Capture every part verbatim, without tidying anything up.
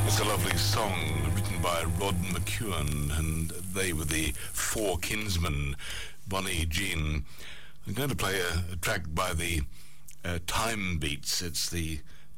It's a lovely song written by Rod McEwen, and they were the Four Kinsmen, Bonnie Jean. I'm going to play a, a track by the uh, Time Beats. It's the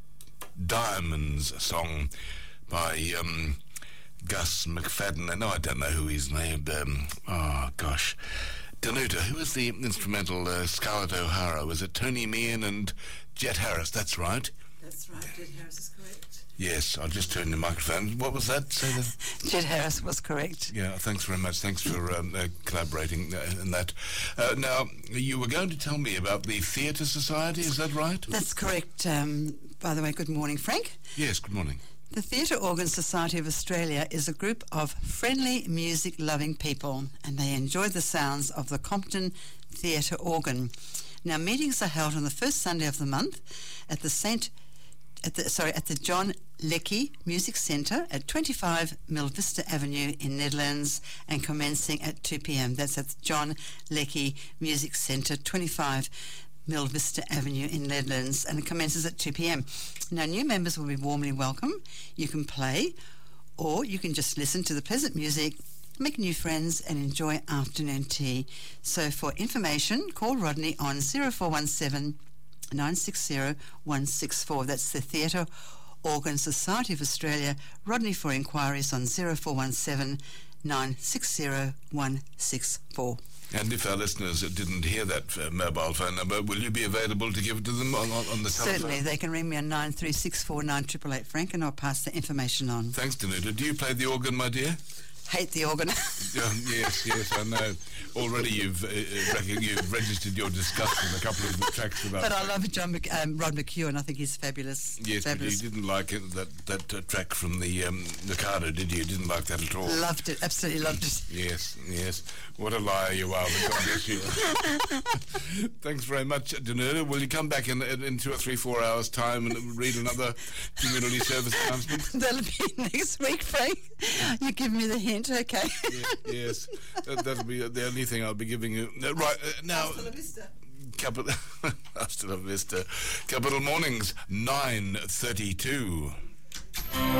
Diamonds song by um, Gus McFadden. No, I don't know who he's named. Um, oh, gosh. Danuta, who was the instrumental uh, Scarlett O'Hara? Was it Tony Meehan and Jet Harris? That's right. That's right, Jet Harris is correct. Yes, I'll just turn the microphone. What was that? Say that. Jet Harris was correct. Yeah, thanks very much. Thanks for um, uh, collaborating uh, in that. Uh, now, you were going to tell me about the Theatre Society, is that right? That's correct. Um, by the way, good morning, Frank. Yes, good morning. The Theatre Organ Society of Australia is a group of friendly, music-loving people, and they enjoy the sounds of the Compton Theatre Organ. Now, meetings are held on the first Sunday of the month at the Saint At the, sorry, at the John Leckie Music Centre at twenty-five Mill Vista Avenue in Nedlands, and commencing at two p.m. That's at the John Leckie Music Centre, twenty-five Mill Vista Avenue in Nedlands, and it commences at two p.m. Now, new members will be warmly welcome. You can play, or you can just listen to the pleasant music, make new friends, and enjoy afternoon tea. So for information, call Rodney on zero four one seven nine six zero one six four. That's the Theatre Organ Society of Australia. Rodney for inquiries on zero four one seven nine six zero one six four. And if our listeners didn't hear that uh, mobile phone number, will you be available to give it to them on, on, on the telephone? Certainly. They can ring me on nine three six four nine eight eight eight, Frank, and I'll pass the information on. Thanks, Danuta. Do you play the organ, my dear? Hate the organ. um, yes, yes, I know. Already you've uh, rec- you've registered your disgust with a couple of the tracks about. But I love John Mc, um, Rod McEwen. I think he's fabulous. Yes, fabulous. but you didn't like it, that that uh, track from the um, Mikado, did you? You didn't like that at all. Loved it. Absolutely loved it. Yes, yes. What a liar you are. God bless you. Thanks very much, Danuta. Will you come back in, in two or three, four hours' time and read another community service announcement? That'll be next week, Frank. You give me the hint, okay? Yeah, yes, that, that'll be the only thing I'll be giving you. Uh, right, uh, now... Hasta la vista. Capital, Hasta la vista. Capital Mornings, nine thirty-two.